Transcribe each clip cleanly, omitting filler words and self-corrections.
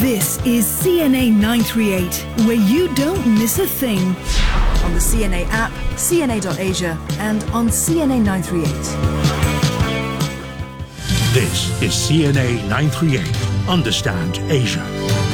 This is CNA 938, where you don't miss a thing. On the CNA app, CNA.Asia, and on CNA 938. This is CNA 938. Understand Asia.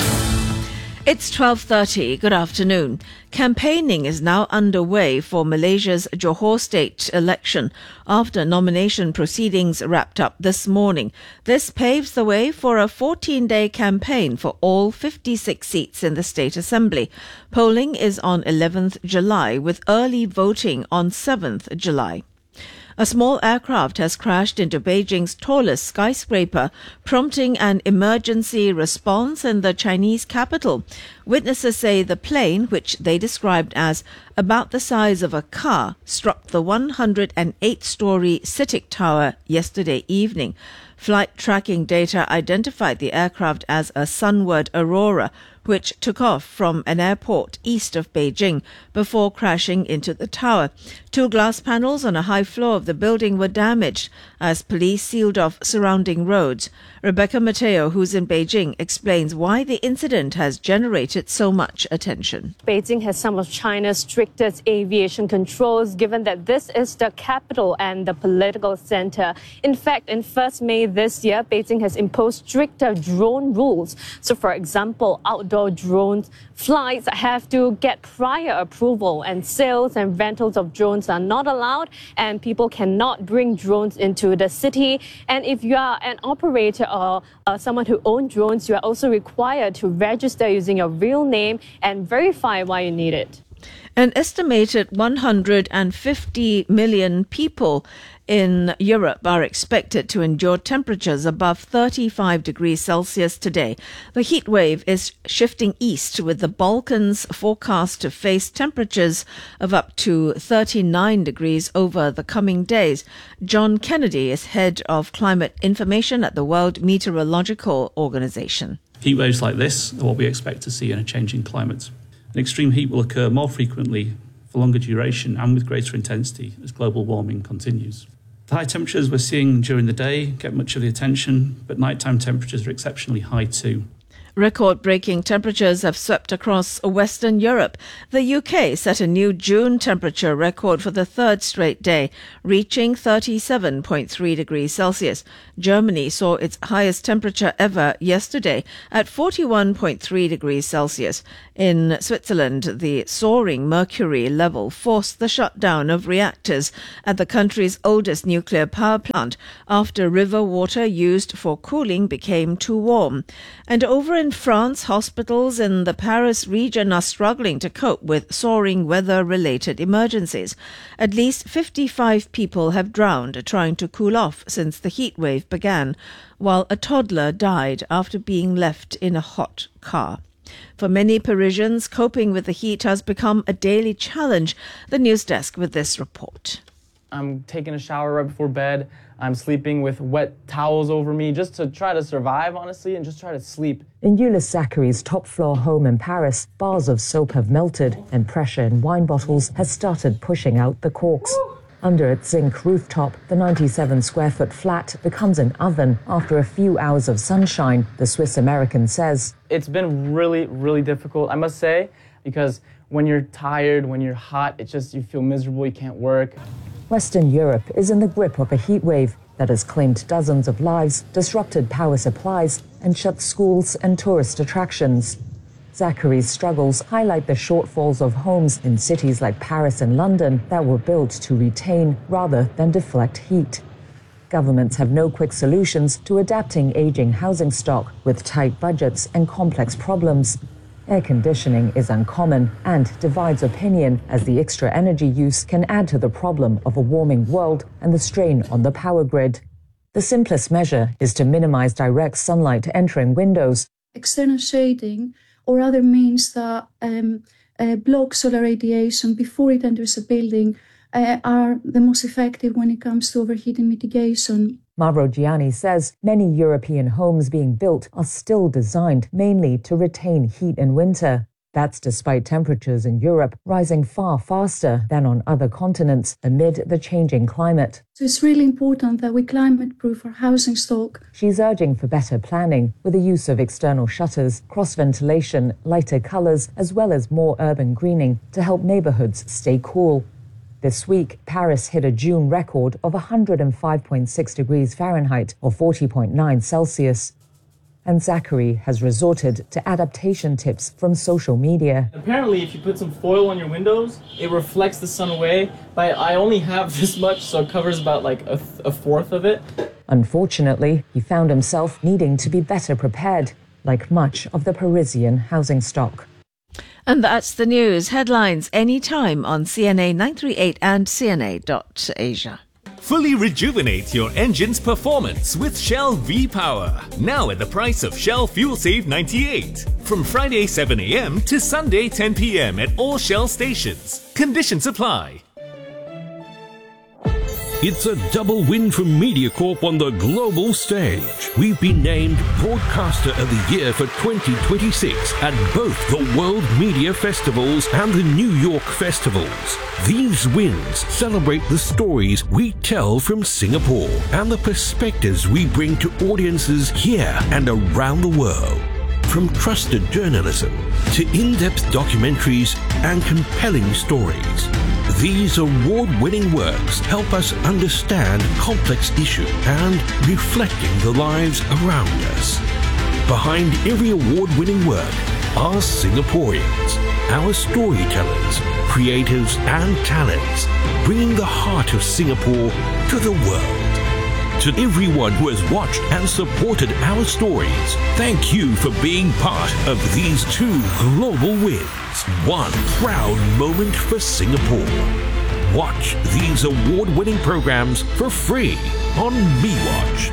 It's 12:30. Good afternoon. Campaigning is now underway for Malaysia's Johor state election after nomination proceedings wrapped up this morning. This paves the way for a 14-day campaign for all 56 seats in the State Assembly. Polling is on 11th July with early voting on 7th July. A small aircraft has crashed into Beijing's tallest skyscraper, prompting an emergency response in the Chinese capital. Witnesses say the plane, which they described as about the size of a car, struck the 108-story CITIC Tower yesterday evening. Flight tracking data identified the aircraft as a Sunward Aurora, which took off from an airport east of Beijing before crashing into the tower. 2 glass panels on a high floor of the building were damaged as police sealed off surrounding roads. Rebecca Mateo, who's in Beijing, explains why the incident has generated so much attention. Beijing has some of China's strictest aviation controls, given that this is the capital and the political center. In fact, in 1st May this year, Beijing has imposed stricter drone rules. So, for example, outdoor drone flights have to get prior approval, and sales and rentals of drones are not allowed, and people cannot bring drones into the city. And if you are an operator or someone who owns drones, you are also required to register using your real name and verify why you need it. An estimated 150 million people in Europe are expected to endure temperatures above 35 degrees Celsius today. The heat wave is shifting east, with the Balkans forecast to face temperatures of up to 39 degrees over the coming days. John Kennedy is head of climate information at the World Meteorological Organization. Heat waves like this are what we expect to see in a changing climate. An extreme heat will occur more frequently, for longer duration, and with greater intensity as global warming continues. The high temperatures we're seeing during the day get much of the attention, but nighttime temperatures are exceptionally high too. Record-breaking temperatures have swept across Western Europe. The UK set a new June temperature record for the 3rd straight day, reaching 37.3 degrees Celsius. Germany saw its highest temperature ever yesterday at 41.3 degrees Celsius. In Switzerland, the soaring mercury level forced the shutdown of reactors at the country's oldest nuclear power plant after river water used for cooling became too warm. And over in France, hospitals in the Paris region are struggling to cope with soaring weather-related emergencies. At least 55 people have drowned trying to cool off since the heat wave began, while a toddler died after being left in a hot car. For many Parisians, coping with the heat has become a daily challenge. The news desk with this report. I'm taking a shower right before bed. I'm sleeping with wet towels over me just to try to survive, honestly, and just try to sleep. In Euless Zachary's top-floor home in Paris, bars of soap have melted and pressure in wine bottles has started pushing out the corks. Under its zinc rooftop, the 97-square-foot flat becomes an oven after a few hours of sunshine, the Swiss-American says. It's been really, really difficult, I must say, because when you're tired, when you're hot, it's just you feel miserable, you can't work. Western Europe is in the grip of a heat wave that has claimed dozens of lives, disrupted power supplies, and shut schools and tourist attractions. Zachary's struggles highlight the shortfalls of homes in cities like Paris and London that were built to retain rather than deflect heat. Governments have no quick solutions to adapting aging housing stock with tight budgets and complex problems. Air conditioning is uncommon and divides opinion, as the extra energy use can add to the problem of a warming world and the strain on the power grid. The simplest measure is to minimize direct sunlight entering windows. External shading or other means that block solar radiation before it enters a building are the most effective when it comes to overheating mitigation. Mauro Gianni says many European homes being built are still designed mainly to retain heat in winter. That's despite temperatures in Europe rising far faster than on other continents amid the changing climate. So it's really important that we climate-proof our housing stock. She's urging for better planning with the use of external shutters, cross-ventilation, lighter colours, as well as more urban greening to help neighbourhoods stay cool. This week, Paris hit a June record of 105.6 degrees Fahrenheit or 40.9 Celsius. And Zachary has resorted to adaptation tips from social media. Apparently, if you put some foil on your windows, it reflects the sun away. But I only have this much, so it covers about like a fourth of it. Unfortunately, he found himself needing to be better prepared, like much of the Parisian housing stock. And that's the news. Headlines anytime on CNA 938 and CNA.Asia. Fully rejuvenate your engine's performance with Shell V-Power. Now at the price of Shell Fuel Save 98. From Friday 7 a.m. to Sunday 10 p.m. at all Shell stations. Conditions apply. It's a double win for MediaCorp on the global stage. We've been named Broadcaster of the Year for 2026 at both the World Media Festivals and the New York Festivals. These wins celebrate the stories we tell from Singapore and the perspectives we bring to audiences here and around the world. From trusted journalism to in-depth documentaries and compelling stories, these award-winning works help us understand complex issues and reflecting the lives around us. Behind every award-winning work are Singaporeans, our storytellers, creatives and talents, bringing the heart of Singapore to the world. To everyone who has watched and supported our stories, thank you for being part of these two global wins. One proud moment for Singapore. Watch these award-winning programs for free on MeWatch.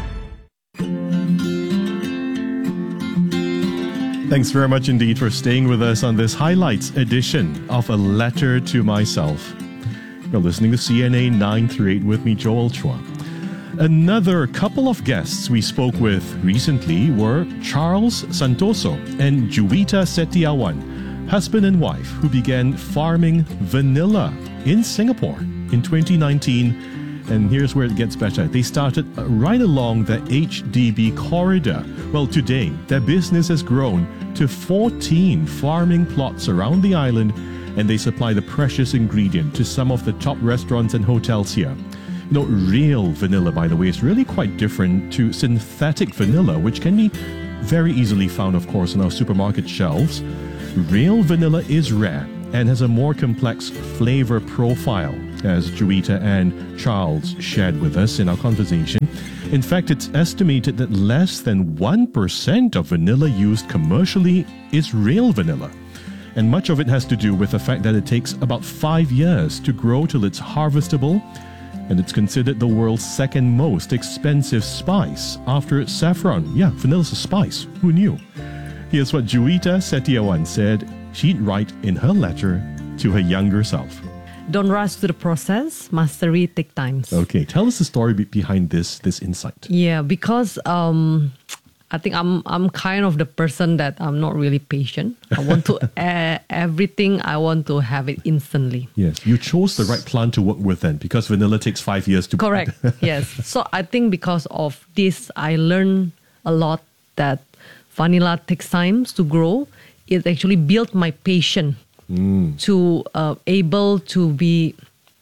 Thanks very much indeed for staying with us on this highlights edition of A Letter to Myself. You're listening to CNA 938 with me, Joel Chua. Another couple of guests we spoke with recently were Charles Santoso and Juwita Setiawan, husband and wife who began farming vanilla in Singapore in 2019. And here's where it gets better. They started right along the HDB corridor. Well, today, their business has grown to 14 farming plots around the island, and they supply the precious ingredient to some of the top restaurants and hotels here. You know, real vanilla, by the way, is really quite different to synthetic vanilla, which can be very easily found, of course, on our supermarket shelves. Real vanilla is rare and has a more complex flavor profile, as Juwita and Charles shared with us in our conversation. In fact, it's estimated that less than 1% of vanilla used commercially is real vanilla. And much of it has to do with the fact that it takes about 5 years to grow till it's harvestable, and it's considered the world's second most expensive spice after saffron. Yeah, vanilla's a spice. Who knew? Here's what Juwita Setiawan said she'd write in her letter to her younger self. Don't rush to the process. Mastery takes time. Okay, tell us the story behind this insight. Yeah, because I think I'm kind of the person that I'm not really patient. I want to everything. I want to have it instantly. Yes, you chose the right plant to work with then, because vanilla takes 5 years to. Correct. Yes. So I think because of this, I learned a lot that vanilla takes time to grow. It actually built my patience to able to be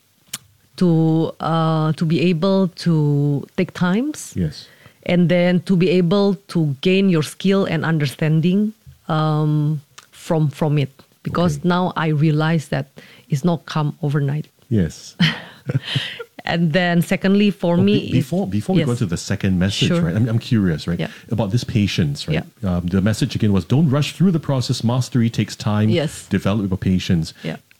able to take times. Yes. And then to be able to gain your skill and understanding from it. Because now I realize that it's not come overnight. Yes. And then secondly, for me... Before we go to the second message, sure. right? I'm curious, right? Yeah. About this patience, right? Yeah. The message again was, don't rush through the process. Mastery takes time. Yes. Develop your patience. Yeah.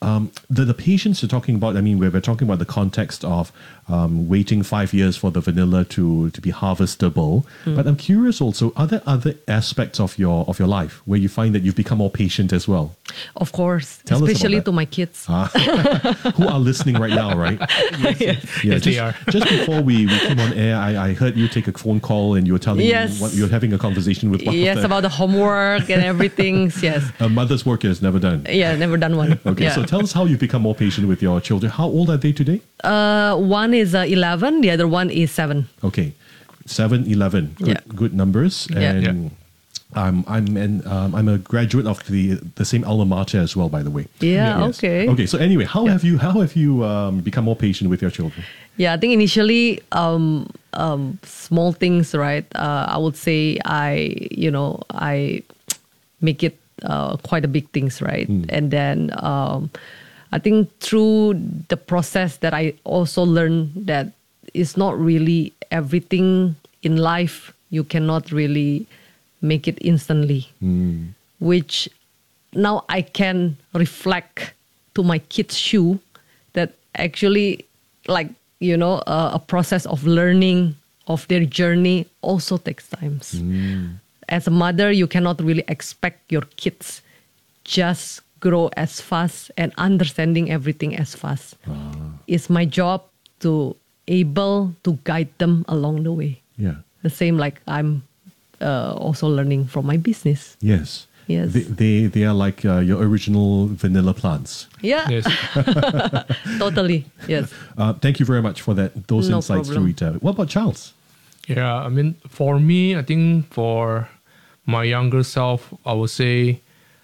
the patience you're talking about, I mean, we're talking about the context of waiting 5 years for the vanilla to be harvestable. But I'm curious also, are there other aspects of your life where you find that you've become more patient as well? Of course, Tell us about especially that. to my kids. Who are listening right now, right? Yes, they are. Just before we came on air, I heard you take a phone call and you were telling me what you're having a conversation with one of the... about the homework and everything. Yes. A mother's work is never done. Yeah, never done one. Okay, so tell us how you've become more patient with your children. How old are they today? One is 11, the other one is 7. Okay, 7, 11. Good numbers. And I'm a graduate of the same alma mater as well, by the way. Okay. Okay, so anyway, how have you become more patient with your children? Yeah, I think initially small things, right? I would say I make it quite a big things, right? And then I think through the process that I also learned that it's not really everything in life you cannot really make it instantly, which now I can reflect to my kids' shoe that actually a process of learning of their journey also takes time. As a mother, you cannot really expect your kids just grow as fast and understanding everything as fast. It's my job to able to guide them along the way. Yeah. The same like I'm also learning from my business. Yes. Yes. They are like your original vanilla plants. Yeah. Yes. Totally. Yes. Thank you very much for those No insights to problem. Rita. What about Charles? Yeah, I mean, for me, I think for my younger self, I would say,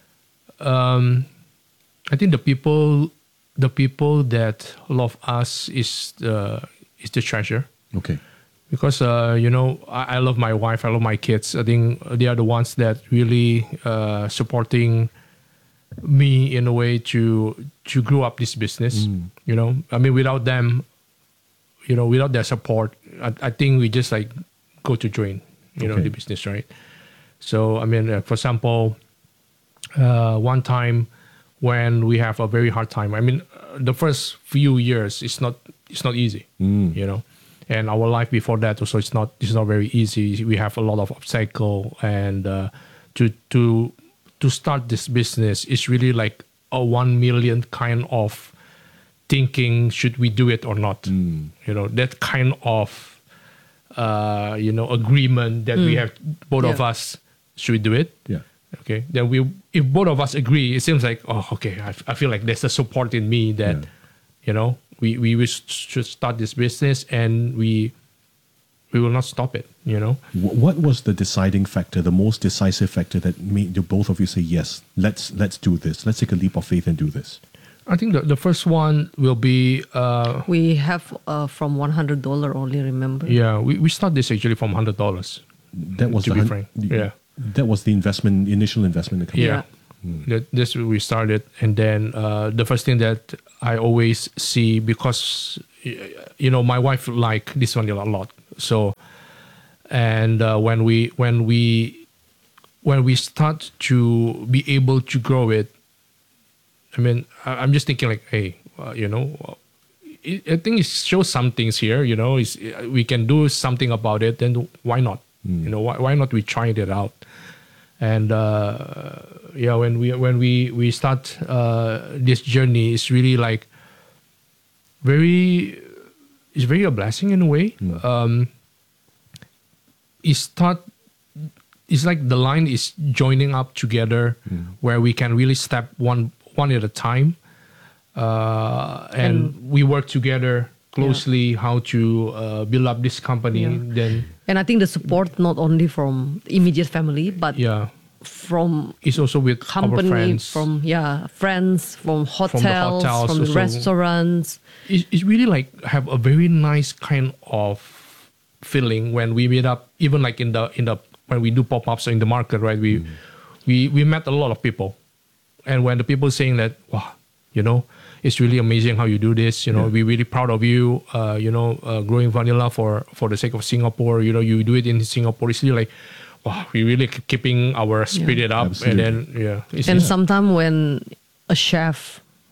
I think the people that love us is the treasure. Okay. Because I love my wife, I love my kids. I think they are the ones that really supporting me in a way to grow up this business. I mean, without them, without their support, I think we just like go to drain, the business, right? So I mean, for example, one time when we have a very hard time. I mean, the first few years it's not easy, and our life before that also it's not very easy. We have a lot of obstacle, and to start this business is really like a 1 million kind of thinking, should we do it or not? That kind of agreement that we have both of us, should we do it? Yeah. Okay. Then if both of us agree, it seems like, oh, okay, I feel like there's a support in me that we should start this business, and we will not stop it, What was the deciding factor, the most decisive factor that made the both of you say, yes, let's do this. Let's take a leap of faith and do this? I think the first one will be... we have from $100 only, remember? Yeah, we start this actually from $100. That was to be frank. Yeah. That was the initial investment. In the company. Yeah. This we started, and then the first thing that I always see, because my wife like this one a lot. So, and when we start to be able to grow it, I mean, I'm just thinking like, hey, I think it shows some things here. We can do something about it. Then why not? Why not we try it out? And when we start this journey, it's really like it's very a blessing in a way. It's like the line is joining up together, where we can really step one at a time, and we work together closely how to build up this company. And I think the support not only from immediate family, but from it's also with company, our friends, from friends, from hotels, from the restaurants. It's really like have a very nice kind of feeling when we meet up, even like in the when we do pop-ups in the market, right? We met a lot of people, and when the people saying that, wow, it's really amazing how you do this. We're really proud of you. Growing vanilla for the sake of Singapore. You do it in Singapore. It's really like, wow, we really keeping our spirit up. Absolutely. And then and sometimes when a chef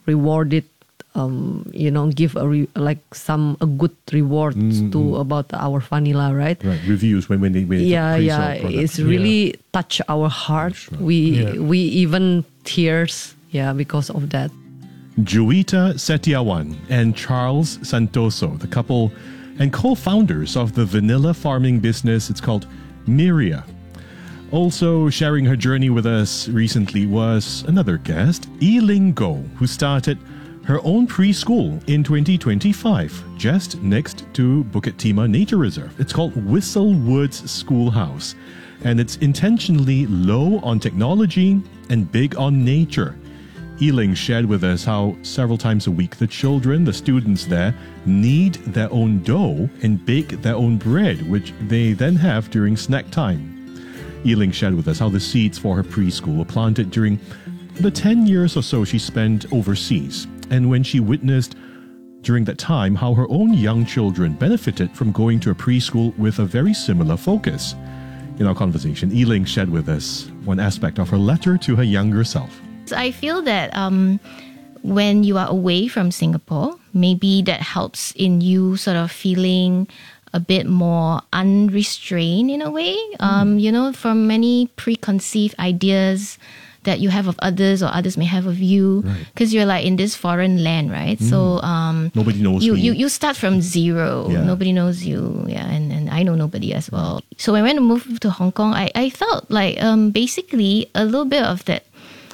rewarded, give a good reward to about our vanilla, right? Right, reviews when they praise our product. It's really touch our heart. Sure. We even tears, because of that. Juwita Setiawan and Charles Santoso, the couple and co-founders of the vanilla farming business. It's called Myria. Also sharing her journey with us recently was another guest, Yiling Goh, who started her own preschool in 2025, just next to Bukit Timah Nature Reserve. It's called Whistle Woods Schoolhouse, and it's intentionally low on technology and big on nature. Yiling shared with us how several times a week the students there, knead their own dough and bake their own bread, which they then have during snack time. Yiling shared with us how the seeds for her preschool were planted during the 10 years or so she spent overseas, and when she witnessed during that time how her own young children benefited from going to a preschool with a very similar focus. In our conversation, Yiling shared with us one aspect of her letter to her younger self. I feel that when you are away from Singapore, maybe that helps in you sort of feeling a bit more unrestrained in a way, from many preconceived ideas that you have of others or others may have of you, because you're like in this foreign land, right? So nobody knows you. You start from zero. Yeah. Nobody knows you. Yeah, and I know nobody as well. So when I went to move to Hong Kong, I felt like basically a little bit of that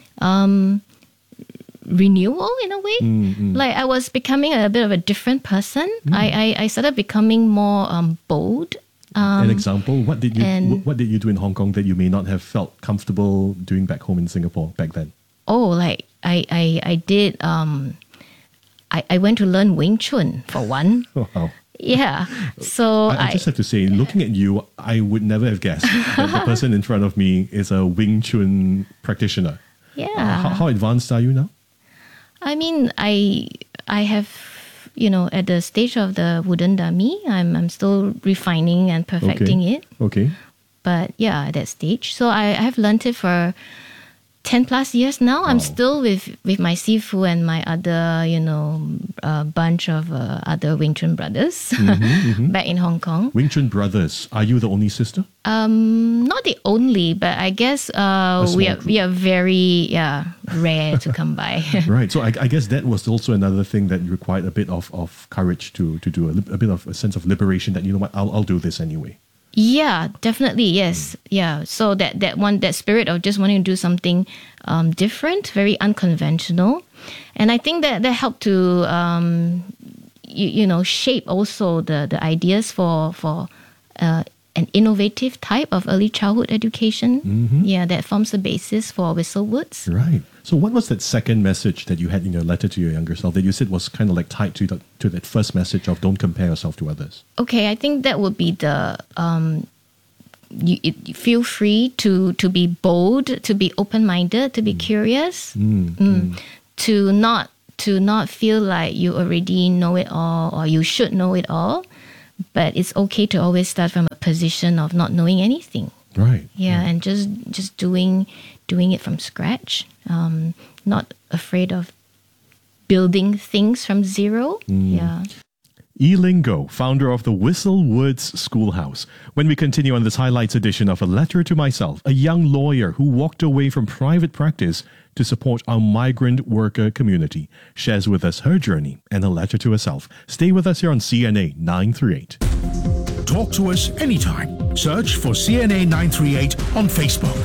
renewal in a way. Like I was becoming a bit of a different person. I started becoming more bold. An example, what did you do in Hong Kong that you may not have felt comfortable doing back home in Singapore back then? Oh, like I did. I went to learn Wing Chun for one. Wow. Yeah. So I just have to say, looking at you, I would never have guessed that the person in front of me is a Wing Chun practitioner. Yeah. How advanced are you now? I mean, I have, at the stage of the wooden dummy, I'm still refining and perfecting it. Okay. But yeah, at that stage. So I have learned it for 10 plus years now. Wow. I'm still with my sifu and my other, bunch of other Wing Chun brothers back in Hong Kong. Wing Chun brothers. Are you the only sister? Not the only, but I guess we are very rare to come by. Right. So I guess that was also another thing that required a bit of courage to do, a bit of a sense of liberation that, you know what, I'll do this anyway. Yeah, definitely. Yes. Yeah. So that spirit of just wanting to do something different, very unconventional. And I think that helped to, shape also the ideas for an innovative type of early childhood education. Yeah, that forms the basis for Whistle Woods. Right. So what was that second message that you had in your letter to your younger self that you said was kind of like tied to that first message of don't compare yourself to others? Okay, I think that would be the you feel free to be bold, to be open-minded, to be curious, to not feel like you already know it all or you should know it all. But it's okay to always start from a position of not knowing anything. Right. Yeah, and just doing it from scratch. Not afraid of building things from zero. Yeah. Yiling Goh, founder of the Whistle Woods Schoolhouse. When we continue on this highlights edition of A Letter to Myself, a young lawyer who walked away from private practice to support our migrant worker community shares with us her journey and a letter to herself. Stay with us here on CNA 938. Talk to us anytime. Search for CNA 938 on Facebook.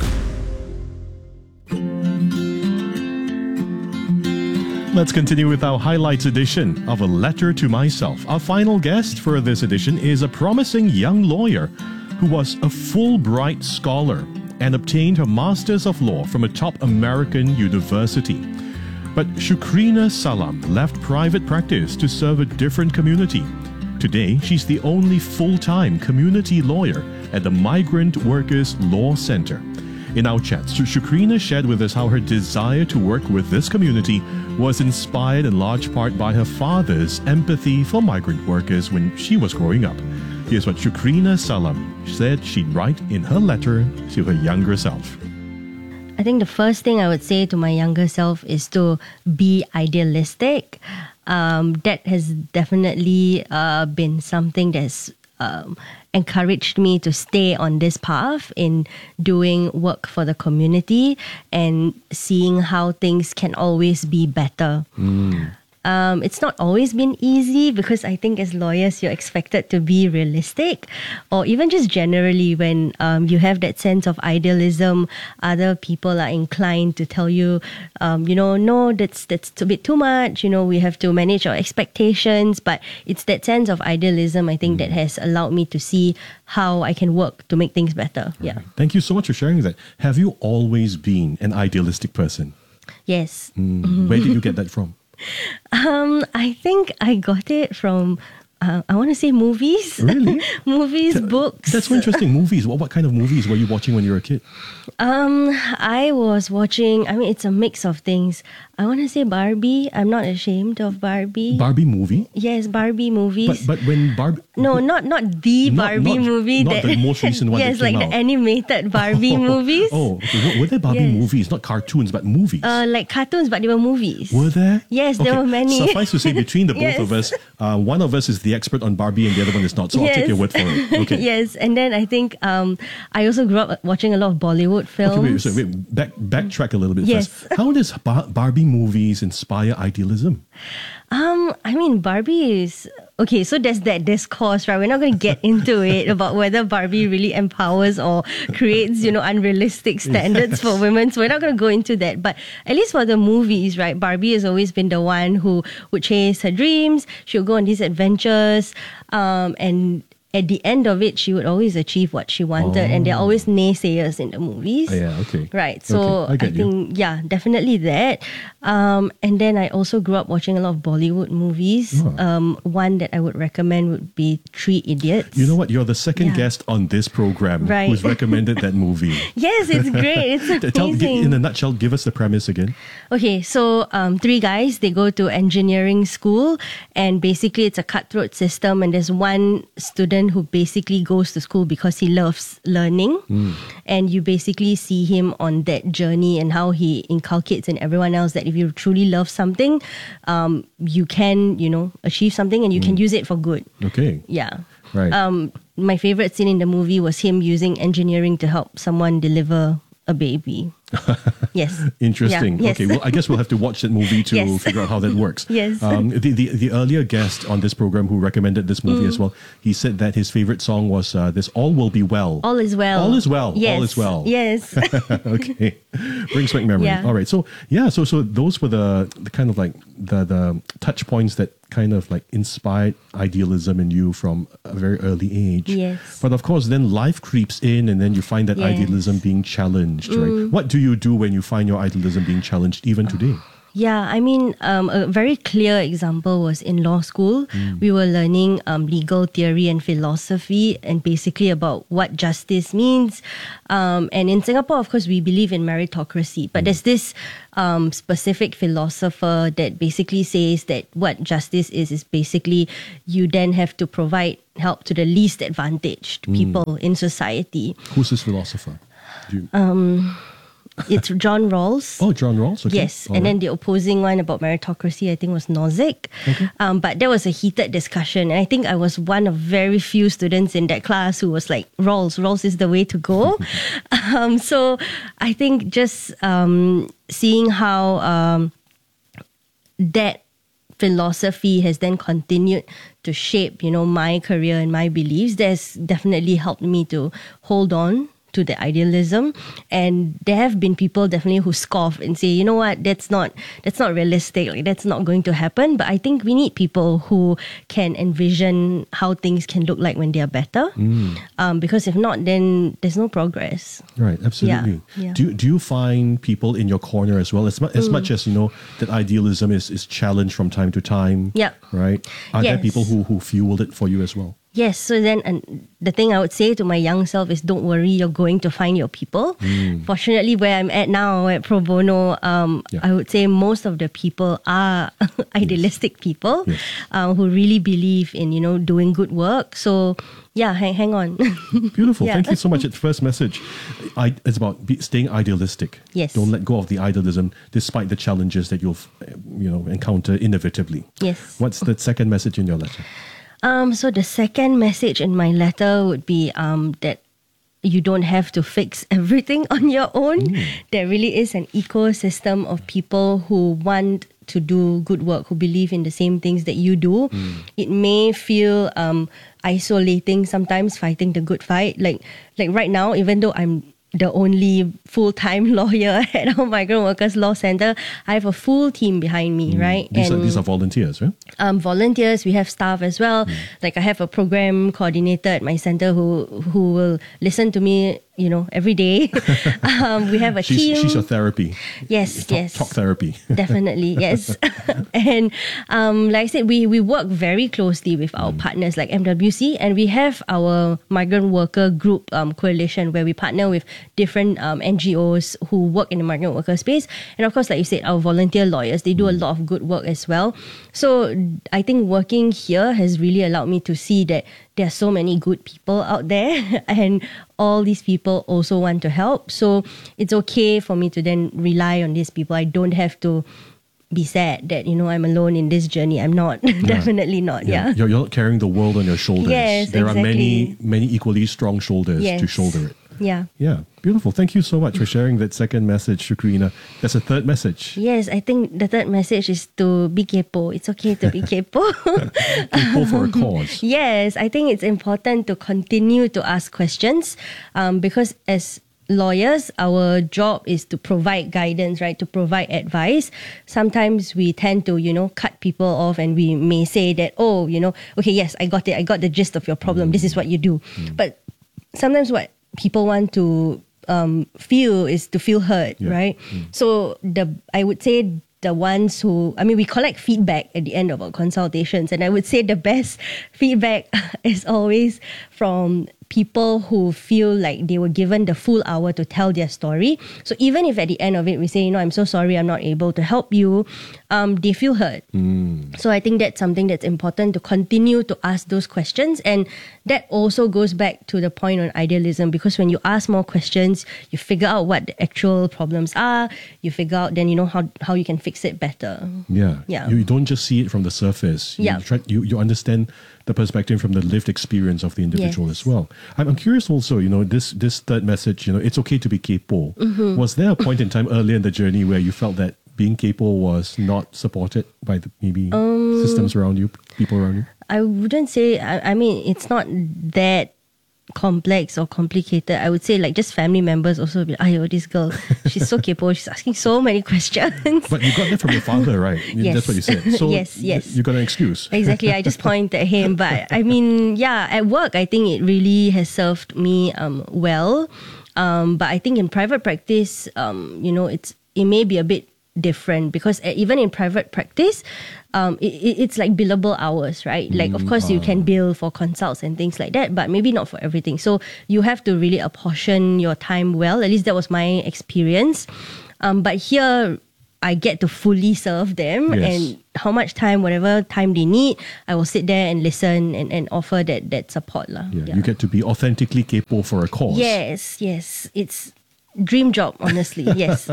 Let's continue with our highlights edition of A Letter to Myself. Our final guest for this edition is a promising young lawyer who was a Fulbright scholar and obtained her Master's of Law from a top American university. But Shukrina Salam left private practice to serve a different community. Today, she's the only full-time community lawyer at the Migrant Workers Law Center. In our chat, Shukrina shared with us how her desire to work with this community was inspired in large part by her father's empathy for migrant workers when she was growing up. Here's what Shukrina Salam said she'd write in her letter to her younger self. I think the first thing I would say to my younger self is to be idealistic. That has definitely been something that's encouraged me to stay on this path in doing work for the community and seeing how things can always be better. It's not always been easy because I think as lawyers you're expected to be realistic, or even just generally when you have that sense of idealism, other people are inclined to tell you, no, that's a bit too much, we have to manage our expectations. But it's that sense of idealism, I think, that has allowed me to see how I can work to make things better. Right. Yeah. Thank you so much for sharing that. Have you always been an idealistic person? Yes. Where did you get that from? I think I got it from, I want to say movies. Really? Movies, books. That's so interesting. Movies. What kind of movies were you watching when you were a kid? I was watching, it's a mix of things. I want to say Barbie. I'm not ashamed of Barbie. Barbie movie? Yes, Barbie movies. But when Barbie... No, not the Barbie movie. Not the most recent one. Yes, that came like out. the animated Barbie movies. Oh, okay. Were there Barbie movies? Not cartoons, but movies? Like cartoons, but they were movies. Were there? Yes, there were many. Suffice to say, between the both of us, one of us is the expert on Barbie and the other one is not. So I'll take your word for it. Okay. Yes, and then I think I also grew up watching a lot of Bollywood films. Okay, wait. Backtrack a little bit Yes. first. How does Barbie movies inspire idealism? Barbie is... Okay, so there's that discourse, right? We're not going to get into it about whether Barbie really empowers or creates, unrealistic standards for women. So we're not going to go into that. But at least for the movies, right? Barbie has always been the one who would chase her dreams. She would go on these adventures. And at the end of it, she would always achieve what she wanted. And there are always naysayers in the movies. Yeah, okay. Right. So okay. I think, definitely that. And then I also grew up watching a lot of Bollywood movies. One that I would recommend would be Three Idiots. You know what? You're the second guest on this program who's recommended that movie. Yes, it's great. It's amazing. In a nutshell, give us the premise again. Okay, so three guys, they go to engineering school, and basically it's a cutthroat system, and there's one student who basically goes to school because he loves learning. And you basically see him on that journey and how he inculcates in everyone else that if you truly love something, you can, achieve something and you can use it for good. Okay. Yeah. Right. My favorite scene in the movie was him using engineering to help someone deliver a baby. Yes. Interesting. Yeah, yes. Okay, well, I guess we'll have to watch that movie to figure out how that works. Yes. The earlier guest on this program who recommended this movie as well, he said that his favorite song was this All Will Be Well. All is well. All is well. Yes. All is well. Yes. Okay. Brings back memories. Yeah. All right. So so those were the kind of like the touch points that kind of like inspired idealism in you from a very early age. Yes. But of course, then life creeps in and then you find that Yes. idealism being challenged, right? What do you do when you find your idealism being challenged even today? Yeah, a very clear example was in law school. We were learning legal theory and philosophy and basically about what justice means. And in Singapore, of course, we believe in meritocracy. But there's this specific philosopher that basically says that what justice is basically you then have to provide help to the least advantaged people in society. Who's this philosopher? It's John Rawls. Oh, John Rawls? Okay. Yes. And then the opposing one about meritocracy, I think, was Nozick. Okay. But there was a heated discussion. And I think I was one of very few students in that class who was like, Rawls is the way to go. So I think just seeing how that philosophy has then continued to shape, my career and my beliefs, that's definitely helped me to hold on to the idealism. And there have been people definitely who scoff and say, you know what, that's not realistic, like that's not going to happen. But I think we need people who can envision how things can look like when they are better. Because if not, then there's no progress. Right, absolutely. Yeah. Do you find people in your corner as well, as much as that idealism is challenged from time to time? Yeah. Right? Are there Yes. people who fueled it for you as well? Yes, so then the thing I would say to my young self is don't worry, you're going to find your people. Fortunately, where I'm at now at Pro Bono, I would say most of the people are idealistic people who really believe in, doing good work. So yeah, hang on. Beautiful. Thank you so much. At first message, it's about staying idealistic. Yes. Don't let go of the idealism despite the challenges that you'll encounter inevitably. Yes. What's the second message in your letter? So the second message in my letter would be that you don't have to fix everything on your own. There really is an ecosystem of people who want to do good work, who believe in the same things that you do. It may feel isolating sometimes, fighting the good fight. Like right now, even though I'm the only full-time lawyer at our Migrant Workers Law Centre, I have a full team behind me, right? These are volunteers, right? Volunteers, we have staff as well. Like I have a program coordinator at my centre who will listen to me, every day. We have a team. She's your therapy. Yes, yes. Talk therapy. Definitely, yes. And like I said, we work very closely with our partners like MWC, and we have our migrant worker group coalition where we partner with different NGOs who work in the migrant worker space. And of course, like you said, our volunteer lawyers, they do a lot of good work as well. So I think working here has really allowed me to see that there are so many good people out there and all these people also want to help. So it's okay for me to then rely on these people. I don't have to be sad that, I'm alone in this journey. I'm not. Definitely not. Yeah. You're not carrying the world on your shoulders. Yes, there exactly. are many equally strong shoulders to shoulder it. Yeah. Yeah. Beautiful. Thank you so much for sharing that second message, Shukrina. There's a third message. Yes, I think the third message is to be kepo. It's okay to be kepo. Kepo for a cause. Yes, I think it's important to continue to ask questions because as lawyers, our job is to provide guidance, right? To provide advice. Sometimes we tend to, cut people off and we may say that, okay, yes, I got it. I got the gist of your problem. This is what you do. But sometimes what people want to feel is to feel heard, right? So I would say the ones who, we collect feedback at the end of our consultations, and I would say the best feedback is always from people who feel like they were given the full hour to tell their story. So even if at the end of it we say, I'm so sorry, I'm not able to help you, they feel heard. So I think that's something that's important to continue to ask those questions. And that also goes back to the point on idealism, because when you ask more questions, you figure out what the actual problems are, you figure out then, how you can fix it better. Yeah. Yeah. You don't just see it from the surface. You understand the perspective from the lived experience of the individual as well. I'm curious also, this third message, it's okay to be kepo. Was there a point in time earlier in the journey where you felt that being kepo was not supported by the systems around you, people around you? I wouldn't say, it's not that complex or complicated. I would say just family members also be like, this girl, she's so kepo, she's asking so many questions. But you got that from your father, right? Yes. That's what you said. So yes. You got an excuse. Exactly. I just point at him. But at work, I think it really has served me well. But I think in private practice, it may be a bit different, because even in private practice, it's like billable hours, right? Like, of course, you can bill for consults and things like that, but maybe not for everything. So you have to really apportion your time well. At least that was my experience. But here, I get to fully serve them, and how much time, whatever time they need, I will sit there and listen and offer that support. Yeah. You get to be authentically kepo for a cause. Yes. It's dream job, honestly. Yes.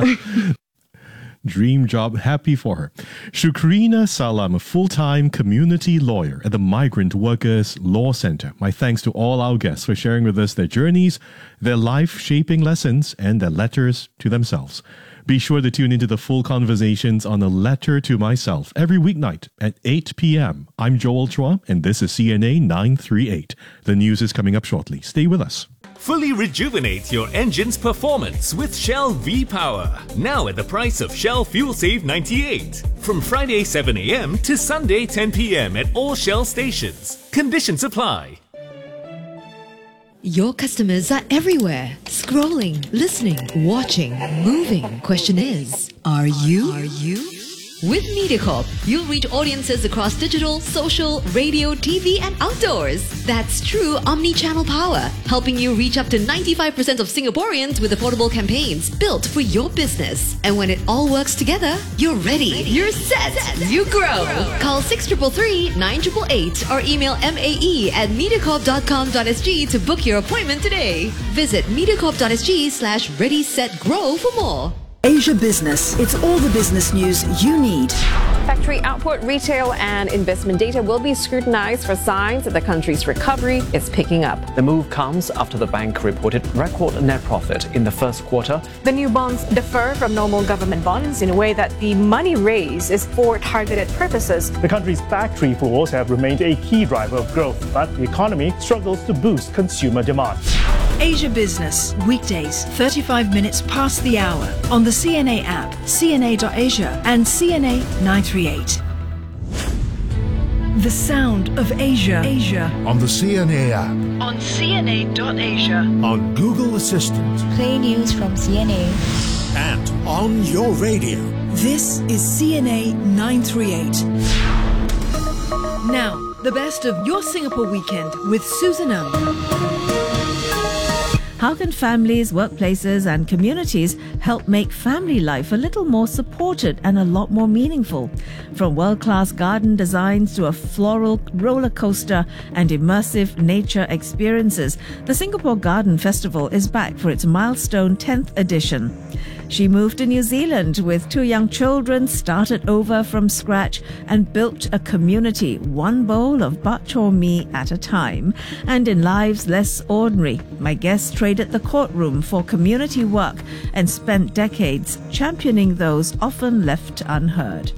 Dream job, happy for her. Shukrina Salam, a full-time community lawyer at the Migrant Workers Law Centre. My thanks to all our guests for sharing with us their journeys, their life-shaping lessons, and their letters to themselves. Be sure to tune into the full conversations on A Letter to Myself every weeknight at 8 p.m. I'm Joel Chua, and this is CNA 938. The news is coming up shortly. Stay with us. Fully rejuvenate your engine's performance with Shell V-Power. Now at the price of Shell Fuel Save 98. From Friday 7 a.m. to Sunday 10 p.m. at all Shell stations. Conditions apply. Your customers are everywhere. Scrolling, listening, watching, moving. Question is, are you? With MediaCorp, you'll reach audiences across digital, social, radio, TV, and outdoors. That's true omni-channel power, helping you reach up to 95% of Singaporeans with affordable campaigns built for your business. And when it all works together, you're ready. You're set. You grow. Call 6333 9888 or email mae@mediacorp.com.sg to book your appointment today. Visit mediacorp.sg/ready-set-grow for more. Asia Business. It's all the business news you need. Factory output, retail and investment data will be scrutinized for signs that the country's recovery is picking up. The move comes after the bank reported record net profit in the first quarter. The new bonds differ from normal government bonds in a way that the money raised is for targeted purposes. The country's factory floors have remained a key driver of growth, but the economy struggles to boost consumer demand. Asia Business, weekdays, 35 minutes past the hour, on the CNA app, cna.asia and CNA 938. The sound of Asia. On the CNA app. On cna.asia. On Google Assistant. Play news from CNA. And on your radio. This is CNA 938. Now, the best of your Singapore weekend with Susan Ng. How can families, workplaces and communities help make family life a little more supported and a lot more meaningful? From world-class garden designs to a floral roller coaster and immersive nature experiences, the Singapore Garden Festival is back for its milestone 10th edition. She moved to New Zealand with 2 young children, started over from scratch and built a community, one bowl of bak chor mee at a time. And in lives less ordinary, my guest traded the courtroom for community work and spent decades championing those often left unheard.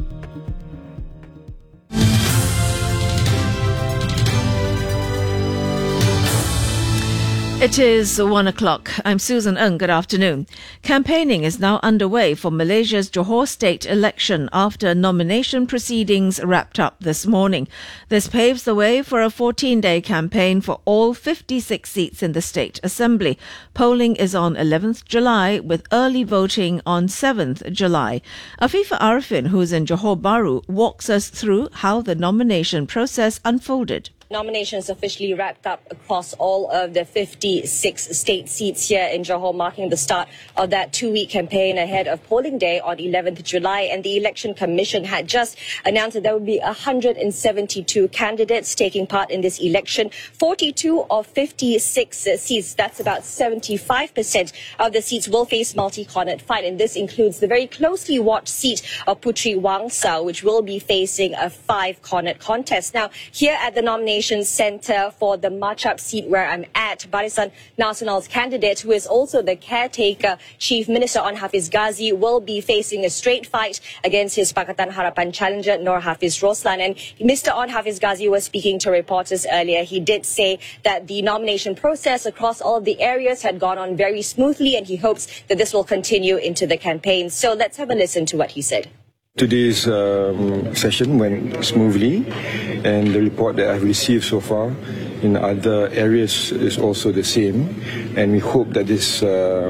It is 1 o'clock. I'm Susan Ng. Good afternoon. Campaigning is now underway for Malaysia's Johor state election after nomination proceedings wrapped up this morning. This paves the way for a 14-day campaign for all 56 seats in the state assembly. Polling is on 11th July with early voting on 7th July. Afifa Arifin, who's in Johor Bahru, walks us through how the nomination process unfolded. Nominations officially wrapped up across all of the 56 state seats here in Johor, marking the start of that 2-week campaign ahead of polling day on 11th July. And the Election Commission had just announced that there would be 172 candidates taking part in this election. 42 of 56 seats, that's about 75% of the seats, will face multi-cornet fight. And this includes the very closely watched seat of Puteri Wangsau, which will be facing a 5-cornet contest. Now, here at the nomination Centre for the Machap seat where I'm at, Barisan Nasional's candidate, who is also the caretaker Chief Minister Onn Hafiz Ghazi, will be facing a straight fight against his Pakatan Harapan challenger Nur Hafiz Roslan. And Mr. Onn Hafiz Ghazi was speaking to reporters earlier. He did say that the nomination process across all of the areas had gone on very smoothly, and he hopes that this will continue into the campaign. So let's have a listen to what he said. Today's session went smoothly, and the report that I've received so far in other areas is also the same, and we hope that this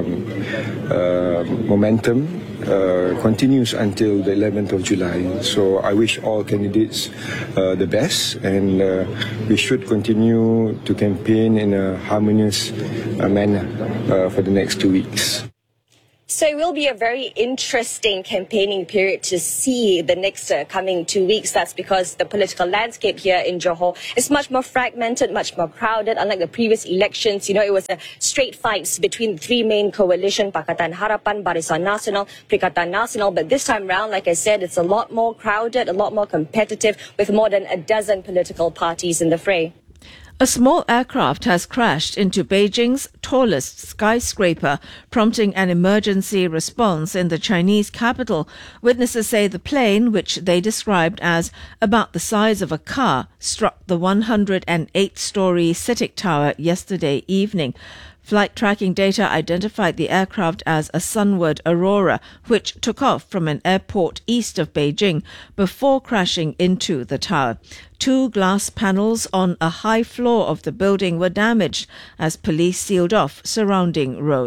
momentum continues until the 11th of July. So I wish all candidates the best, and we should continue to campaign in a harmonious manner for the next 2 weeks. So it will be a very interesting campaigning period to see the next coming 2 weeks. That's because the political landscape here in Johor is much more fragmented, much more crowded. Unlike the previous elections, you know, it was a straight fights between the 3 main coalition, Pakatan Harapan, Barisan Nasional, Perikatan Nasional. But this time round, like I said, it's a lot more crowded, a lot more competitive, with more than a dozen political parties in the fray. A small aircraft has crashed into Beijing's tallest skyscraper, prompting an emergency response in the Chinese capital. Witnesses say the plane, which they described as about the size of a car, struck the 108-story CITIC Tower yesterday evening. Flight tracking data identified the aircraft as a Sunward Aurora, which took off from an airport east of Beijing before crashing into the tower. 2 glass panels on a high floor of the building were damaged as police sealed off surrounding roads.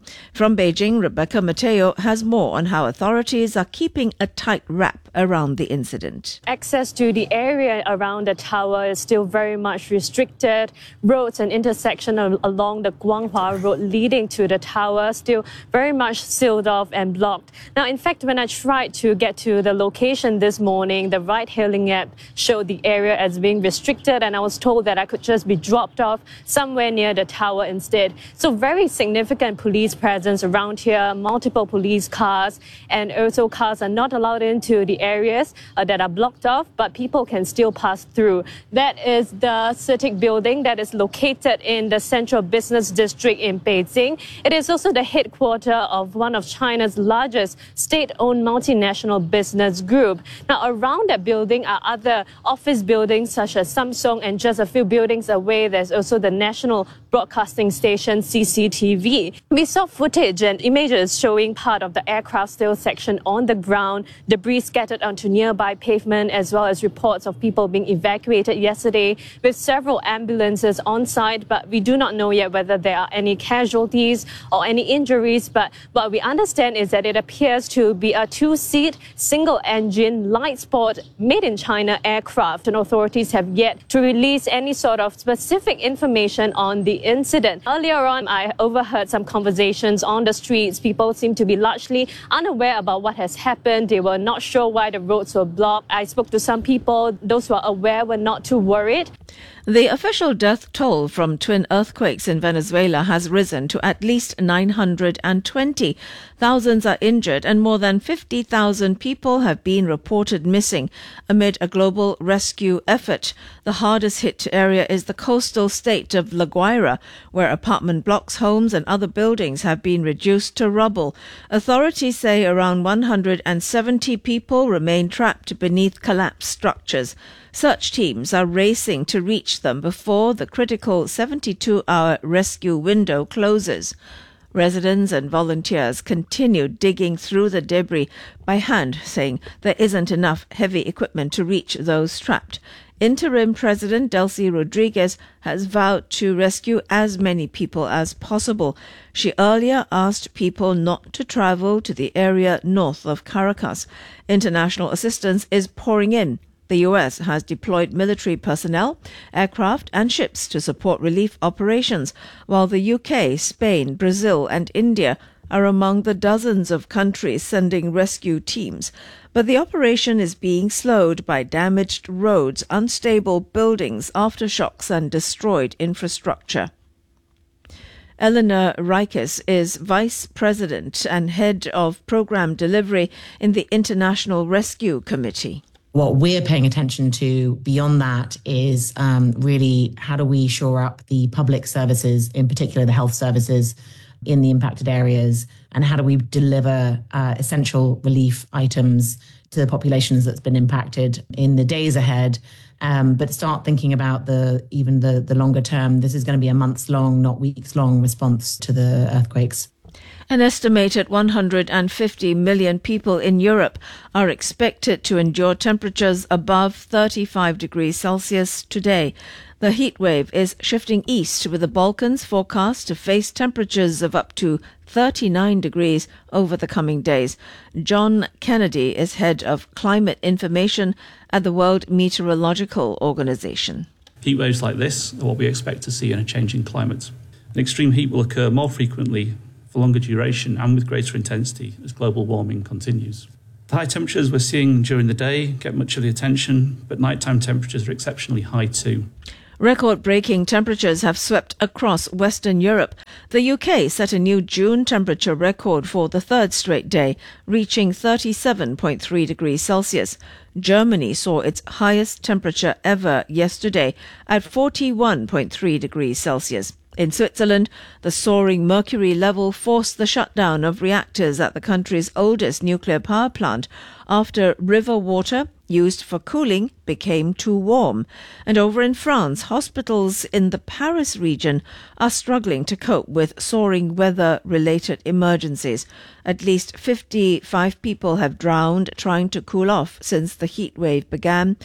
From Beijing, Rebecca Mateo has more on how authorities are keeping a tight wrap around the incident. Access to the area around the tower is still very much restricted. Roads and intersections along the Guanghua Road leading to the tower still very much sealed off and blocked. Now, in fact, when I tried to get to the location this morning, the ride-hailing app showed the area as being restricted, and I was told that I could just be dropped off somewhere near the tower instead. So very significant police presence around here, multiple police cars, and also cars are not allowed into the areas that are blocked off, but people can still pass through. That is the CITIC building that is located in the Central Business District in Beijing. It is also the headquarters of one of China's largest state-owned multinational business group. Now, around that building are other office buildings such as Samsung, and just a few buildings away, there's also the national broadcasting station CCTV. We saw footage and images showing part of the aircraft still section on the ground, debris scattered onto nearby pavement, as well as reports of people being evacuated yesterday with several ambulances on site, but we do not know yet whether there are any casualties or any injuries. But what we understand is that it appears to be a two-seat, single-engine, light sport, made-in-China aircraft, and authorities have yet to release any sort of specific information on the incident. Earlier on, I overheard some conversations on the streets. People seem to be largely unaware about what has happened. They were not sure why the roads were blocked. I spoke to some people. Those who are aware were not too worried. The official death toll from twin earthquakes in Venezuela has risen to at least 920. Thousands are injured and more than 50,000 people have been reported missing amid a global rescue effort. The hardest hit area is the coastal state of La Guaira, where apartment blocks, homes and other buildings have been reduced to rubble. Authorities say around 170 people remain trapped beneath collapsed structures. Search teams are racing to reach them before the critical 72-hour rescue window closes. Residents and volunteers continue digging through the debris by hand, saying there isn't enough heavy equipment to reach those trapped. Interim President Delcy Rodriguez has vowed to rescue as many people as possible. She earlier asked people not to travel to the area north of Caracas. International assistance is pouring in. The US has deployed military personnel, aircraft and ships to support relief operations, while the UK, Spain, Brazil and India are among the dozens of countries sending rescue teams. But the operation is being slowed by damaged roads, unstable buildings, aftershocks and destroyed infrastructure. Eleanor Rikes is Vice President and Head of Programme Delivery in the International Rescue Committee. What we're paying attention to beyond that is really how do we shore up the public services, in particular the health services in the impacted areas, and how do we deliver essential relief items to the populations that's been impacted in the days ahead, but start thinking about the longer term. This is going to be a months-long, not weeks-long response to the earthquakes. An estimated 150 million people in Europe are expected to endure temperatures above 35 degrees Celsius today. The heat wave is shifting east, with the Balkans forecast to face temperatures of up to 39 degrees over the coming days. John Kennedy is head of climate information at the World Meteorological Organization. Heat waves like this are what we expect to see in a changing climate. An extreme heat will occur more frequently, for longer duration and with greater intensity as global warming continues. The high temperatures we're seeing during the day get much of the attention, but nighttime temperatures are exceptionally high too. Record-breaking temperatures have swept across Western Europe. The UK set a new June temperature record for the third straight day, reaching 37.3 degrees Celsius. Germany saw its highest temperature ever yesterday at 41.3 degrees Celsius. In Switzerland, the soaring mercury level forced the shutdown of reactors at the country's oldest nuclear power plant after river water used for cooling became too warm. And over in France, hospitals in the Paris region are struggling to cope with soaring weather-related emergencies. At least 55 people have drowned trying to cool off since the heat wave began.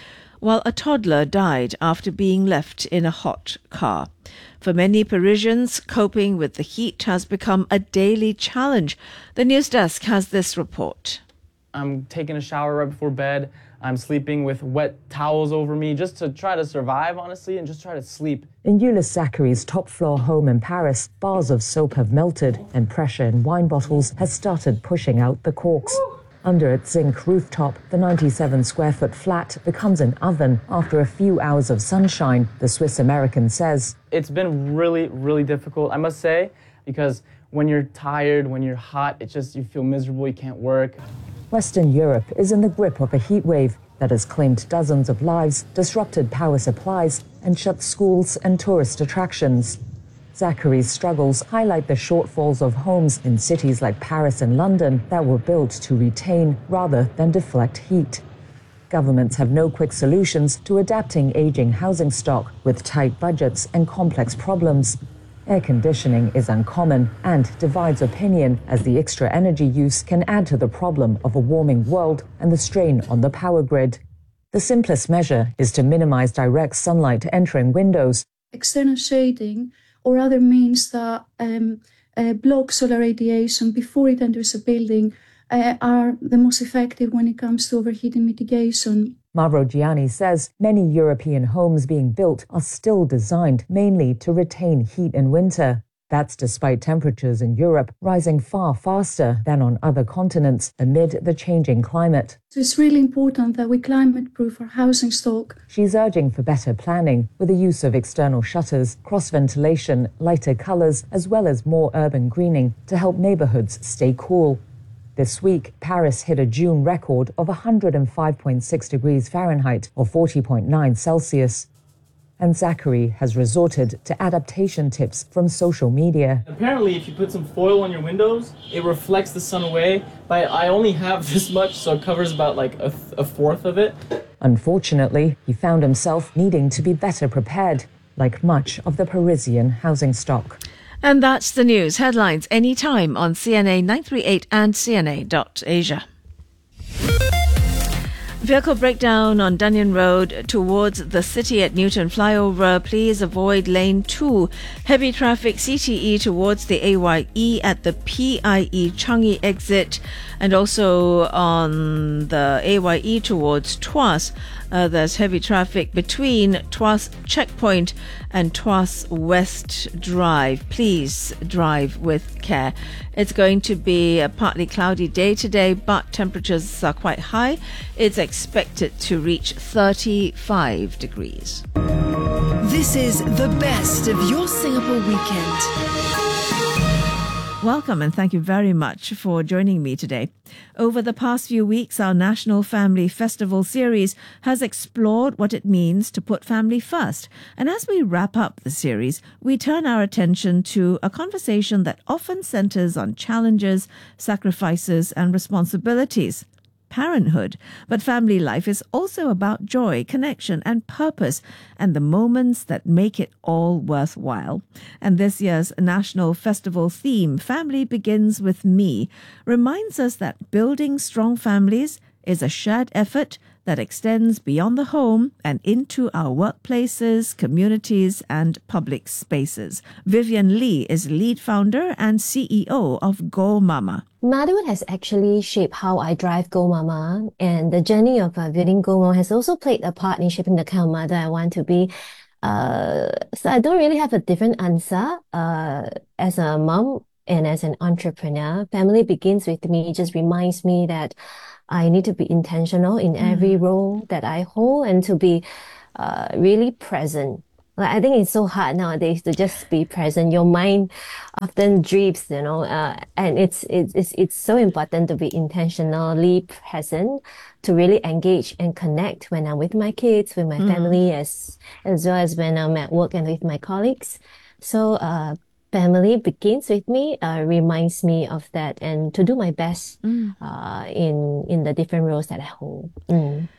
while a toddler died after being left in a hot car. For many Parisians, coping with the heat has become a daily challenge. The news desk has this report. I'm taking a shower right before bed. I'm sleeping with wet towels over me just to try to survive, honestly, and just try to sleep. In Euless Zachary's top-floor home in Paris, bars of soap have melted and pressure in wine bottles has started pushing out the corks. Under its zinc rooftop, the 97-square-foot flat becomes an oven after a few hours of sunshine, the Swiss-American says. It's been really, really difficult, I must say, because when you're tired, when you're hot, you feel miserable, you can't work. Western Europe is in the grip of a heat wave that has claimed dozens of lives, disrupted power supplies, and shut schools and tourist attractions. Zachary's struggles highlight the shortfalls of homes in cities like Paris and London that were built to retain rather than deflect heat. Governments have no quick solutions to adapting aging housing stock with tight budgets and complex problems. Air conditioning is uncommon and divides opinion as the extra energy use can add to the problem of a warming world and the strain on the power grid. The simplest measure is to minimize direct sunlight entering windows. External shading or other means that block solar radiation before it enters a building are the most effective when it comes to overheating mitigation. Mauro Gianni says many European homes being built are still designed mainly to retain heat in winter. That's despite temperatures in Europe rising far faster than on other continents amid the changing climate. So it's really important that we climate-proof our housing stock. She's urging for better planning with the use of external shutters, cross-ventilation, lighter colours, as well as more urban greening to help neighbourhoods stay cool. This week, Paris hit a June record of 105.6 degrees Fahrenheit or 40.9 Celsius. And Zachary has resorted to adaptation tips from social media. Apparently, if you put some foil on your windows, it reflects the sun away. But I only have this much, so it covers about like a fourth of it. Unfortunately, he found himself needing to be better prepared, like much of the Parisian housing stock. And that's the news. Headlines anytime on CNA 938 and CNA.Asia. Vehicle breakdown on Dunyan Road towards the city at Newton Flyover. Please avoid lane 2. Heavy traffic CTE towards the AYE at the PIE Changi exit. And also on the AYE towards Tuas. There's heavy traffic between Tuas Checkpoint and Tuas West Drive. Please drive with care. It's going to be a partly cloudy day today, but temperatures are quite high. It's expected to reach 35 degrees. This is the best of your Singapore weekend. Welcome and thank you very much for joining me today. Over the past few weeks, our National Family Festival series has explored what it means to put family first. And as we wrap up the series, we turn our attention to a conversation that often centers on challenges, sacrifices, and responsibilities. Parenthood, but family life is also about joy, connection, and purpose, and the moments that make it all worthwhile. And this year's National Festival theme, Family Begins With Me, reminds us that building strong families is a shared effort that extends beyond the home and into our workplaces, communities, and public spaces. Vivian Lee is lead founder and CEO of Go Mama. Motherhood has actually shaped how I drive Go Mama, and the journey of building Go Mama has also played a part in shaping the kind of mother I want to be. So I don't really have a different answer. As a mom and as an entrepreneur, Family Begins With Me just reminds me that I need to be intentional in every role that I hold and to be really present. Like, I think it's so hard nowadays to just be present. Your mind often drifts, and it's so important to be intentionally present, to really engage and connect when I'm with my kids, with my family, as well as when I'm at work and with my colleagues. So Family Begins With Me reminds me of that, and to do my best in the different roles that I hold.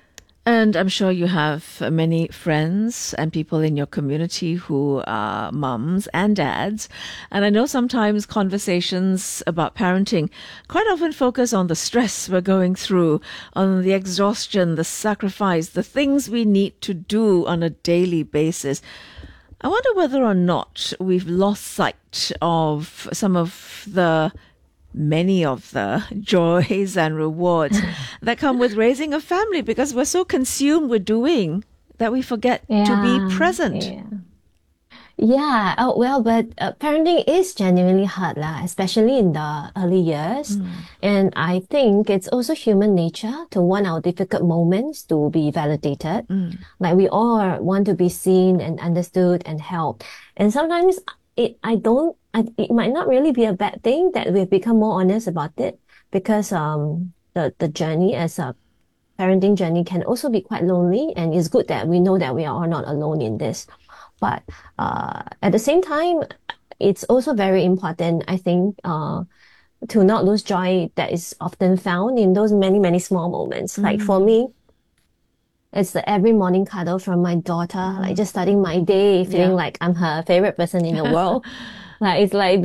And I'm sure you have many friends and people in your community who are mums and dads. And I know sometimes conversations about parenting quite often focus on the stress we're going through, on the exhaustion, the sacrifice, the things we need to do on a daily basis. I wonder whether or not we've lost sight of many of the joys and rewards that come with raising a family, because we're so consumed with doing that we forget to be present. Yeah. Oh, well, but parenting is genuinely hard, especially in the early years. And I think it's also human nature to want our difficult moments to be validated. Like we all want to be seen and understood and helped. And sometimes it might not really be a bad thing that we've become more honest about it, because the journey as a parenting journey can also be quite lonely, and it's good that we know that we are all not alone in this. But at the same time, it's also very important, I think, to not lose joy that is often found in those many, many small moments. Like for me, it's the every morning cuddle from my daughter, like just starting my day feeling like I'm her favorite person in the world. Like it's like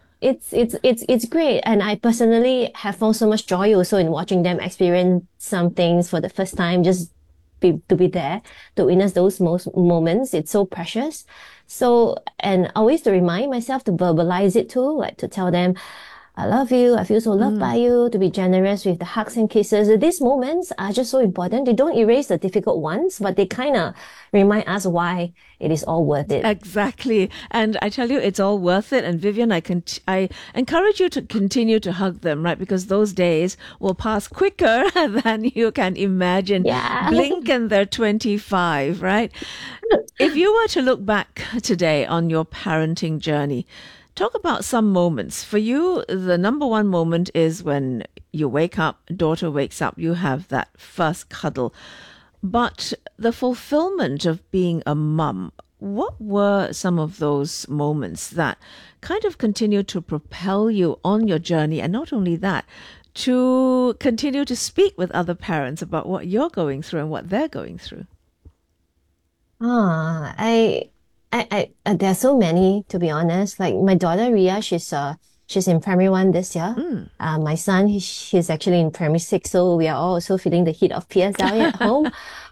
it's great. And I personally have found so much joy also in watching them experience some things for the first time, to be there to witness those moments. It's so precious. So, and always to remind myself to verbalize it too, like to tell them, I love you, I feel so loved by you, to be generous with the hugs and kisses. These moments are just so important. They don't erase the difficult ones, but they kind of remind us why it is all worth it. Exactly. And I tell you, it's all worth it. And Vivian, I encourage you to continue to hug them, right? Because those days will pass quicker than you can imagine. Yeah. Blink and they're 25, right? If you were to look back today on your parenting journey, talk about some moments. For you, the number one moment is when you wake up, daughter wakes up, you have that first cuddle. But the fulfillment of being a mum, what were some of those moments that kind of continue to propel you on your journey? And not only that, to continue to speak with other parents about what you're going through and what they're going through. There are so many, to be honest. Like my daughter Ria, she's in primary 1 this year. My son, he's actually in primary 6, so we are all also feeling the heat of PSLE at home.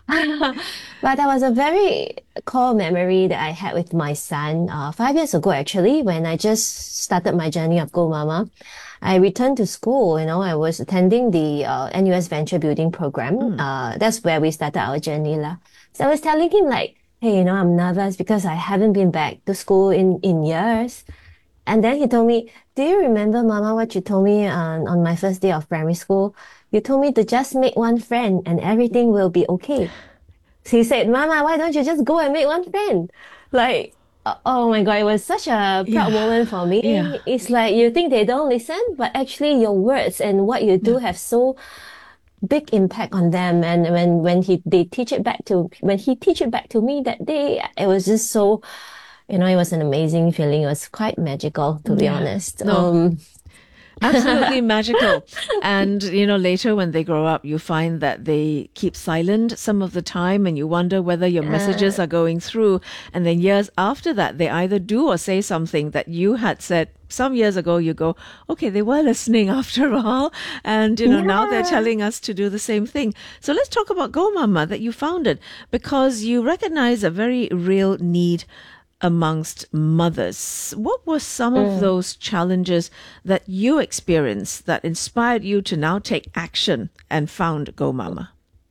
But that was a very core memory that I had with my son 5 years ago, actually, when I just started my journey of Go Mama. I returned to school, I was attending the NUS Venture Building Program. That's where we started our journey. So I was telling him like, hey, I'm nervous because I haven't been back to school in years. And then he told me, do you remember, Mama, what you told me on my first day of primary school? You told me to just make one friend and everything will be okay. So he said, Mama, why don't you just go and make one friend? Like, oh my God, it was such a proud moment for me. Yeah. It's like you think they don't listen, but actually your words and what you do have so big impact on them. And when he teach it back to me that day, it was just so, it was an amazing feeling. It was quite magical, to be honest. Absolutely magical. And, later when they grow up, you find that they keep silent some of the time and you wonder whether your messages are going through. And then years after that, they either do or say something that you had said some years ago. You go, okay, they were listening after all. And, now they're telling us to do the same thing. So let's talk about Go Mama that you founded, because you recognize a very real need amongst mothers. What were some of those challenges that you experienced that inspired you to now take action and found Go Mama?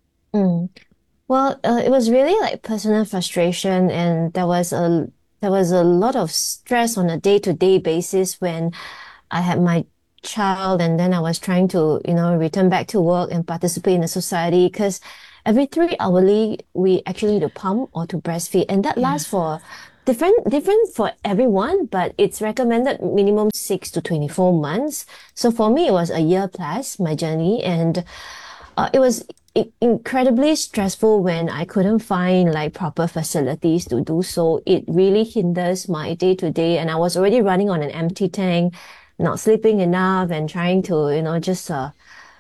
Well, it was really like personal frustration, and there was a lot of stress on a day-to-day basis when I had my child, and then I was trying to, return back to work and participate in the society, because every 3 hourly we actually need to pump or to breastfeed, and that lasts for different for everyone, but it's recommended minimum 6 to 24 months. So for me, it was a year plus, my journey, and it was incredibly stressful when I couldn't find like proper facilities to do so. It really hinders my day to day, and I was already running on an empty tank, not sleeping enough, and trying to, just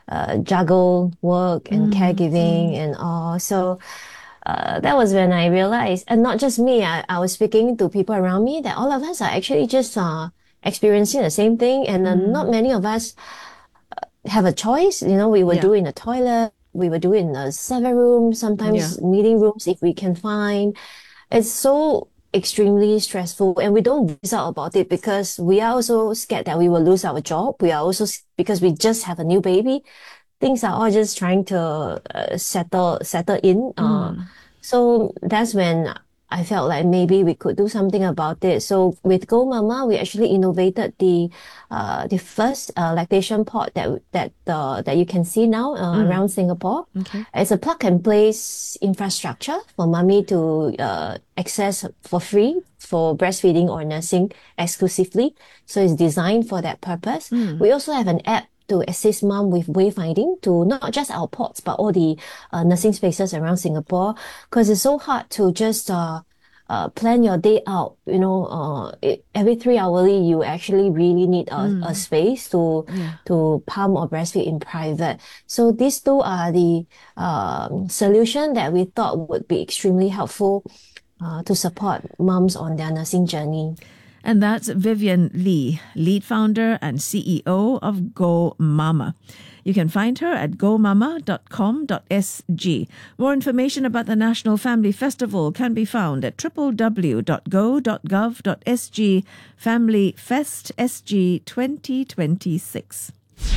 juggle work and caregiving and all. So that was when I realized, and not just me, I was speaking to people around me, that all of us are actually just experiencing the same thing, and not many of us have a choice. You know, we would do it in the toilet, we would do it in the server room, sometimes meeting rooms if we can find. It's so extremely stressful, and we don't voice out about it because we are also scared that we will lose our job. We are also, because we just have a new baby, things are all just trying to settle in. So that's when I felt like maybe we could do something about it. So with Go Mama, we actually innovated the first lactation pod that you can see now around Singapore. Okay. It's a plug and place infrastructure for mommy to access for free for breastfeeding or nursing exclusively. So it's designed for that purpose. We also have an app to assist mom with wayfinding to not just our pods, but all the nursing spaces around Singapore. Because it's so hard to just plan your day out. You know, every 3 hourly, you actually really need a space to pump or breastfeed in private. So these two are the solution that we thought would be extremely helpful to support moms on their nursing journey. And that's Vivian Lee, lead founder and CEO of Go Mama. You can find her at gomama.com.sg. More information about the National Family Festival can be found at www.go.gov.sg Family Fest SG 2026.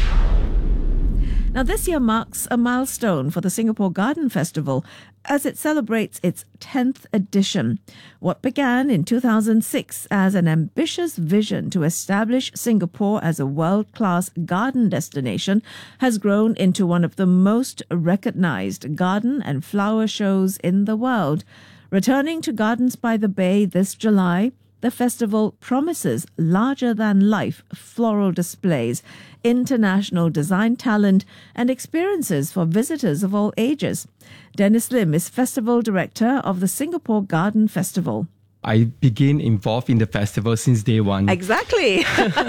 Now, this year marks a milestone for the Singapore Garden Festival as it celebrates its 10th edition. What began in 2006 as an ambitious vision to establish Singapore as a world-class garden destination has grown into one of the most recognized garden and flower shows in the world. Returning to Gardens by the Bay this July, the festival promises larger-than-life floral displays, international design talent, and experiences for visitors of all ages. Dennis Lim is Festival Director of the Singapore Garden Festival. I began involved in the festival since day one. Exactly.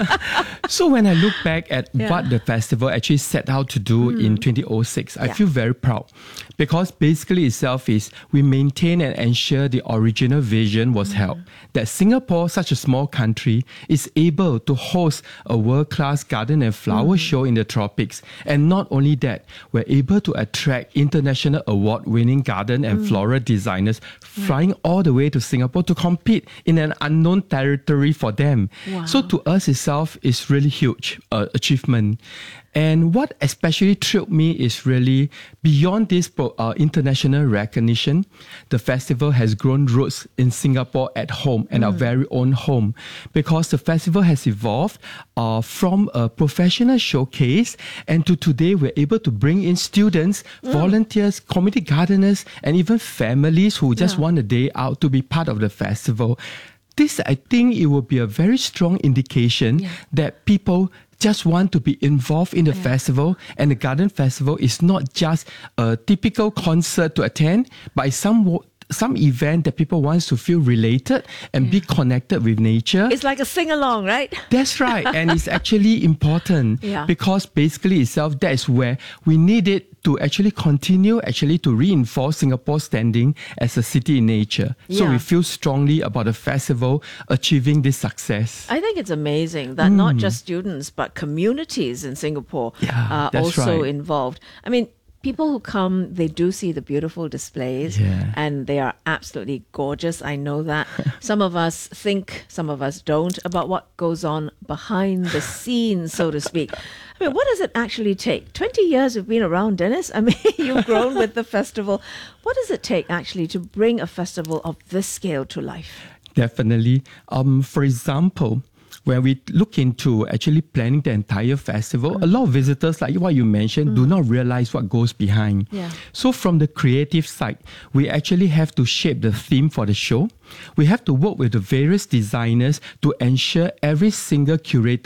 So when I look back at what the festival actually set out to do in 2006, I feel very proud because basically itself is we maintain and ensure the original vision was held, that Singapore, such a small country, is able to host a world-class garden and flower show in the tropics. And not only that, we're able to attract international award-winning garden and floral designers flying all the way to Singapore to compete in an unknown territory for them. Wow. So to us itself is really huge achievement. And what especially thrilled me is really beyond this international recognition, the festival has grown roots in Singapore at home and our very own home, because the festival has evolved from a professional showcase, and to today we're able to bring in students, volunteers, community gardeners, and even families who just want a day out to be part of the festival. This, I think, it will be a very strong indication that people just want to be involved in the festival, and the Garden Festival is not just a typical concert to attend, but some event that people want to feel related and be connected with nature. It's like a sing-along, right? That's right. And it's actually important because basically itself, that's where we need it to actually continue to reinforce Singapore's standing as a city in nature. So we feel strongly about the festival achieving this success. I think it's amazing that not just students, but communities in Singapore are also involved. I mean, people who come, they do see the beautiful displays and they are absolutely gorgeous. I know that. Some of us think, some of us don't, about what goes on behind the scenes, so to speak. I mean, what does it actually take? 20 years you've been around, Dennis. I mean, you've grown with the festival. What does it take actually to bring a festival of this scale to life? Definitely. For example, when we look into actually planning the entire festival, a lot of visitors, like what you mentioned, do not realize what goes behind. So from the creative side, we actually have to shape the theme for the show. We have to work with the various designers to ensure every single curated